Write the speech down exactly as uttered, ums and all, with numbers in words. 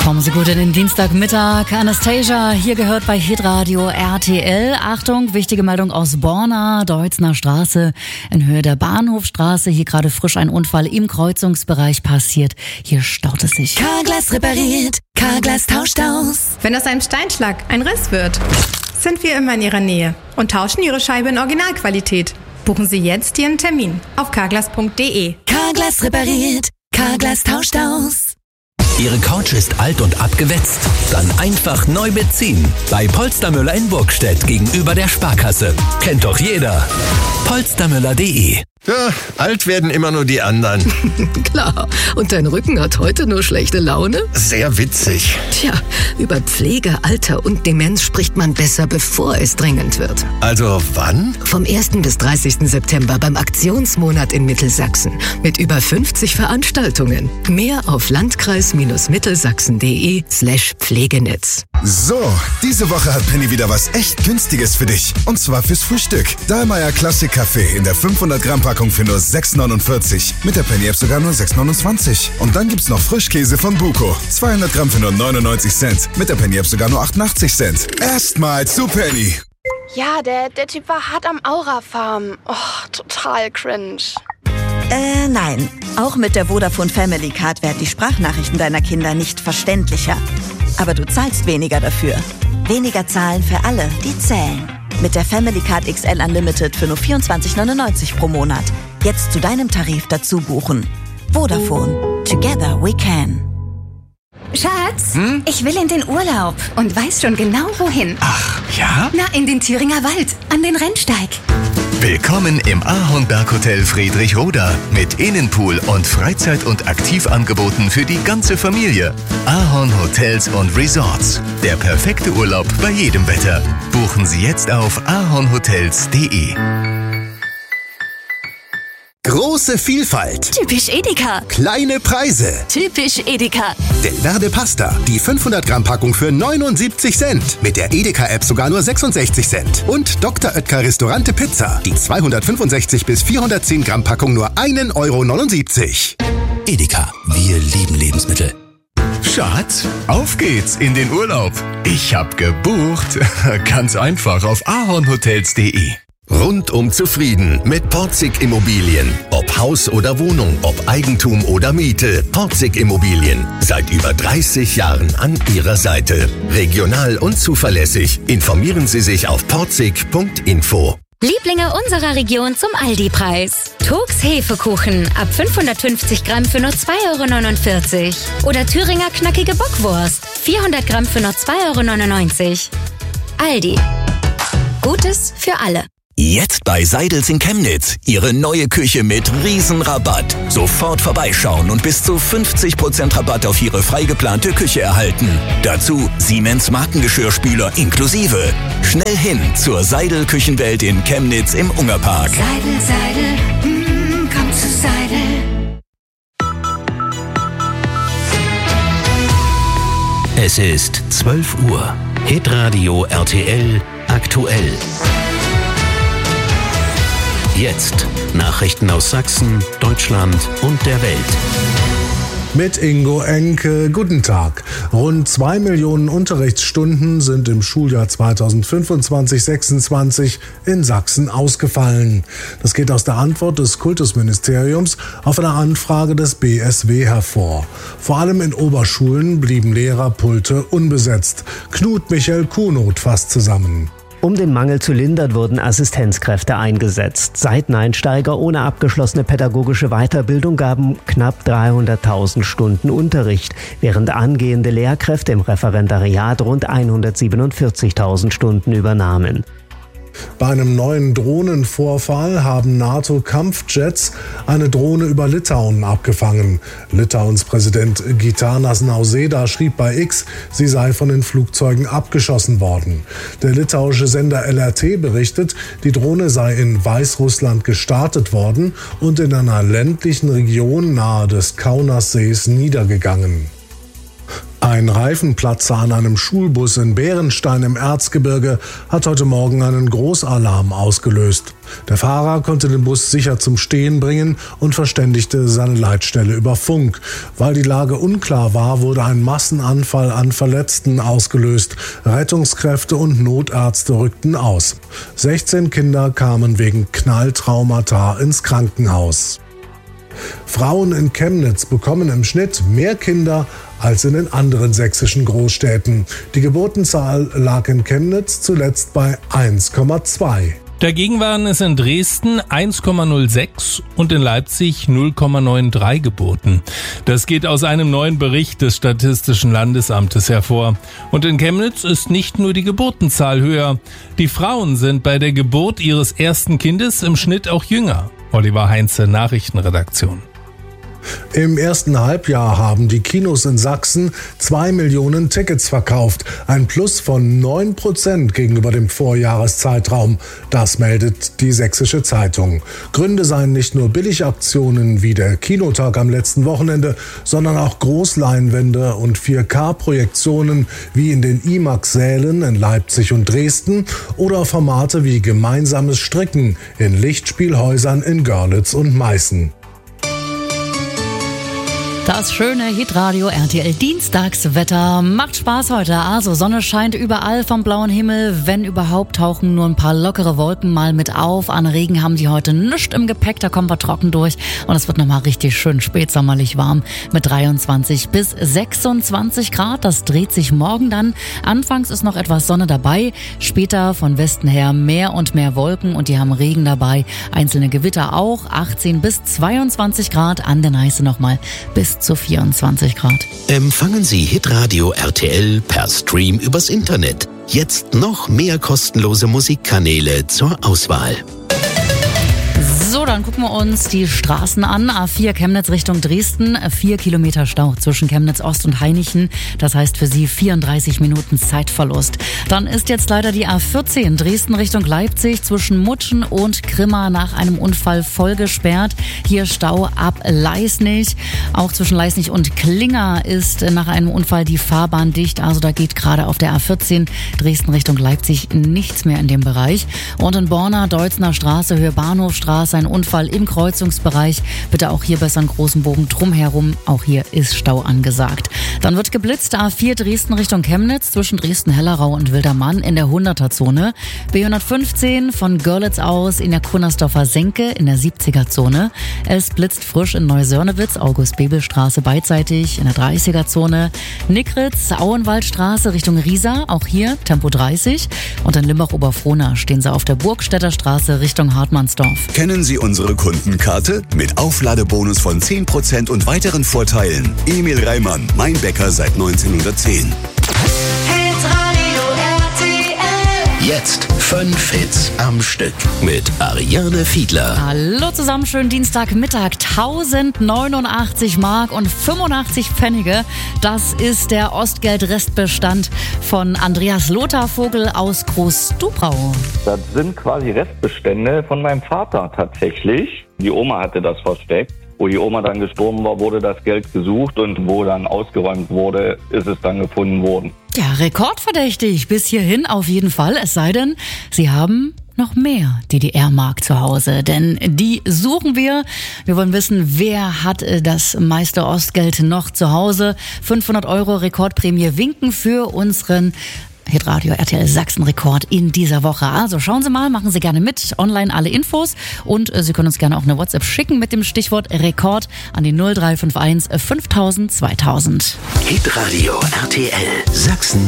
Kommen Sie gut in den Dienstagmittag. Anastasia, hier gehört bei Hitradio R T L. Achtung, wichtige Meldung aus Borna, Deutzner Straße, in Höhe der Bahnhofstraße. Hier gerade frisch ein Unfall im Kreuzungsbereich passiert. Hier staut es sich. Carglass repariert, Carglass tauscht aus. Wenn aus einem Steinschlag ein Riss wird, sind wir immer in Ihrer Nähe und tauschen Ihre Scheibe in Originalqualität. Buchen Sie jetzt Ihren Termin auf carglass punkt de. Carglass repariert, Carglass tauscht aus. Ihre Couch ist alt und abgewetzt? Dann einfach neu beziehen. Bei Polstermüller in Burgstedt gegenüber der Sparkasse. Kennt doch jeder. polstermüller punkt de. Ja, alt werden immer nur die anderen. Klar. Und dein Rücken hat heute nur schlechte Laune? Sehr witzig. Tja, über Pflege, Alter und Demenz spricht man besser, bevor es dringend wird. Also wann? Vom ersten bis dreißigsten September beim Aktionsmonat in Mittelsachsen. Mit über fünfzig Veranstaltungen. Mehr auf landkreis-mittelsachsen.de slash Pflegenetz. So, diese Woche hat Penny wieder was echt Günstiges für dich. Und zwar fürs Frühstück. Dahlmeier Klassik Kaffee in der fünfhundert Gramm Packung für nur sechs neunundvierzig. Mit der Penny-App sogar nur sechs neunundzwanzig. Und dann gibt's noch Frischkäse von Buko. zweihundert Gramm für nur neunundneunzig Cent. Mit der Penny-App sogar nur achtundachtzig Cent. Erstmal zu Penny. Ja, der, der Typ war hart am Aura-Farm. Oh, total cringe. Äh, nein. Auch mit der Vodafone Family Card werden die Sprachnachrichten deiner Kinder nicht verständlicher. Aber du zahlst weniger dafür. Weniger zahlen für alle, die zählen. Mit der Family Card X L Unlimited für nur vierundzwanzig neunundneunzig pro Monat. Jetzt zu deinem Tarif dazu buchen. Vodafone. Together we can. Schatz, hm? Ich will in den Urlaub und weiß schon genau wohin. Ach, ja? Na, in den Thüringer Wald, an den Rennsteig. Willkommen im Ahornberg-Hotel Friedrichroda mit Innenpool und Freizeit- und Aktivangeboten für die ganze Familie. Ahorn Hotels und Resorts. Der perfekte Urlaub bei jedem Wetter. Buchen Sie jetzt auf ahornhotels punkt de. Große Vielfalt. Typisch Edeka. Kleine Preise. Typisch Edeka. Delverde Pasta. Die fünfhundert Gramm Packung für neunundsiebzig Cent. Mit der Edeka-App sogar nur sechsundsechzig Cent. Und Doktor Oetker Restaurante Pizza. Die zweihundertfünfundsechzig bis vierhundertzehn Gramm Packung nur ein Euro neunundsiebzig. Edeka. Wir lieben Lebensmittel. Schatz, auf geht's in den Urlaub. Ich hab gebucht. Ganz einfach auf ahornhotels punkt de. Rundum zufrieden mit Porzig Immobilien. Ob Haus oder Wohnung, ob Eigentum oder Miete. Porzig Immobilien. Seit über dreißig Jahren an Ihrer Seite. Regional und zuverlässig. Informieren Sie sich auf porzig punkt info. Lieblinge unserer Region zum Aldi-Preis. Turks Hefekuchen ab fünfhundertfünfzig Gramm für nur zwei Euro neunundvierzig. Oder Thüringer knackige Bockwurst. vierhundert Gramm für nur zwei Euro neunundneunzig. Aldi. Gutes für alle. Jetzt bei Seidels in Chemnitz. Ihre neue Küche mit Riesenrabatt. Sofort vorbeischauen und bis zu fünfzig Prozent Rabatt auf Ihre frei geplante Küche erhalten. Dazu Siemens Markengeschirrspüler inklusive. Schnell hin zur Seidel Küchenwelt in Chemnitz im Ungerpark. Seidel, Seidel, mm, komm zu Seidel. Es ist zwölf Uhr. Hitradio R T L aktuell. Jetzt Nachrichten aus Sachsen, Deutschland und der Welt. Mit Ingo Enke, guten Tag. Rund zwei Millionen Unterrichtsstunden sind im Schuljahr zweitausendfünfundzwanzig sechsundzwanzig in Sachsen ausgefallen. Das geht aus der Antwort des Kultusministeriums auf eine Anfrage des B S W hervor. Vor allem in Oberschulen blieben Lehrerpulte unbesetzt. Knut Michael Kuhnot fasst zusammen. Um den Mangel zu lindern, wurden Assistenzkräfte eingesetzt. Seiteneinsteiger ohne abgeschlossene pädagogische Weiterbildung gaben knapp dreihunderttausend Stunden Unterricht, während angehende Lehrkräfte im Referendariat rund hundertsiebenundvierzigtausend Stunden übernahmen. Bei einem neuen Drohnenvorfall haben NATO-Kampfjets eine Drohne über Litauen abgefangen. Litauens Präsident Gitanas Nausėda schrieb bei X, sie sei von den Flugzeugen abgeschossen worden. Der litauische Sender L R T berichtet, die Drohne sei in Weißrussland gestartet worden und in einer ländlichen Region nahe des Kaunassees niedergegangen. Ein Reifenplatzer an einem Schulbus in Bärenstein im Erzgebirge hat heute Morgen einen Großalarm ausgelöst. Der Fahrer konnte den Bus sicher zum Stehen bringen und verständigte seine Leitstelle über Funk. Weil die Lage unklar war, wurde ein Massenanfall an Verletzten ausgelöst. Rettungskräfte und Notärzte rückten aus. sechzehn Kinder kamen wegen Knalltraumata ins Krankenhaus. Frauen in Chemnitz bekommen im Schnitt mehr Kinder als in den anderen sächsischen Großstädten. Die Geburtenzahl lag in Chemnitz zuletzt bei eins Komma zwei. Dagegen waren es in Dresden eins Komma null sechs und in Leipzig null Komma drei Geburten. Das geht aus einem neuen Bericht des Statistischen Landesamtes hervor. Und in Chemnitz ist nicht nur die Geburtenzahl höher. Die Frauen sind bei der Geburt ihres ersten Kindes im Schnitt auch jünger. Oliver Heinze, Nachrichtenredaktion. Im ersten Halbjahr haben die Kinos in Sachsen zwei Millionen Tickets verkauft. Ein Plus von neun Prozent gegenüber dem Vorjahreszeitraum. Das meldet die Sächsische Zeitung. Gründe seien nicht nur Billigaktionen wie der Kinotag am letzten Wochenende, sondern auch Großleinwände und vier K-Projektionen wie in den IMAX-Sälen in Leipzig und Dresden oder Formate wie gemeinsames Stricken in Lichtspielhäusern in Görlitz und Meißen. Das schöne Hitradio R T L Dienstagswetter macht Spaß heute. Also Sonne scheint überall vom blauen Himmel. Wenn überhaupt, tauchen nur ein paar lockere Wolken mal mit auf. An Regen haben die heute nichts im Gepäck, da kommen wir trocken durch. Und es wird nochmal richtig schön spätsommerlich warm mit dreiundzwanzig bis sechsundzwanzig Grad. Das dreht sich morgen dann. Anfangs ist noch etwas Sonne dabei. Später von Westen her mehr und mehr Wolken und die haben Regen dabei. Einzelne Gewitter auch. achtzehn bis zweiundzwanzig Grad. An der Neiße nochmal bis zu vierundzwanzig Grad. Empfangen Sie Hitradio R T L per Stream übers Internet. Jetzt noch mehr kostenlose Musikkanäle zur Auswahl. So, dann gucken wir uns die Straßen an. A vier Chemnitz Richtung Dresden. Vier Kilometer Stau zwischen Chemnitz Ost und Hainichen. Das heißt für Sie vierunddreißig Minuten Zeitverlust. Dann ist jetzt leider die A vierzehn Dresden Richtung Leipzig zwischen Mutschen und Grimma nach einem Unfall voll gesperrt. Hier Stau ab Leisnig. Auch zwischen Leisnig und Klinger ist nach einem Unfall die Fahrbahn dicht. Also da geht gerade auf der A vierzehn Dresden Richtung Leipzig nichts mehr in dem Bereich. Und in Borna, Deutzner Straße, Höhe Bahnhofstraße, ein Unfall im Kreuzungsbereich. Bitte auch hier besser einen großen Bogen drumherum. Auch hier ist Stau angesagt. Dann wird geblitzt. A vier Dresden Richtung Chemnitz zwischen Dresden-Hellerau und Wildermann in der hunderter-Zone. B hundertfünfzehn von Görlitz aus in der Kunnersdorfer Senke in der siebziger-Zone. Es blitzt frisch in Neusörnewitz, August-Bebel-Straße beidseitig in der dreißiger-Zone. Nickritz, Auenwaldstraße Richtung Riesa, auch hier Tempo dreißig. Und in Limbach-Oberfrohna stehen sie auf der Burgstädter Straße Richtung Hartmannsdorf. Kennen Sie unsere Kundenkarte? Mit Aufladebonus von zehn Prozent und weiteren Vorteilen. Emil Reimann, mein Bäcker seit neunzehnhundertzehn. Jetzt fünf Hits am Stück mit Ariane Fiedler. Hallo zusammen, schönen Dienstagmittag. tausendneunundachtzig Mark und fünfundachtzig Pfennige. Das ist der Ostgeld-Restbestand von Andreas Lothar-Vogel aus Groß-Dubrau. Das sind quasi Restbestände von meinem Vater tatsächlich. Die Oma hatte das versteckt. Wo die Oma dann gestorben war, wurde das Geld gesucht und wo dann ausgeräumt wurde, ist es dann gefunden worden. Ja, rekordverdächtig bis hierhin auf jeden Fall. Es sei denn, Sie haben noch mehr D D R-Mark zu Hause, denn die suchen wir. Wir wollen wissen, wer hat das meiste Ostgeld noch zu Hause. fünfhundert Euro Rekordprämie winken für unseren Hitradio R T L Sachsen-Rekord in dieser Woche. Also schauen Sie mal, machen Sie gerne mit. Online alle Infos und äh, Sie können uns gerne auch eine WhatsApp schicken mit dem Stichwort Rekord an die null drei fünf eins fünftausend zweitausend. Hitradio R T L Sachsen.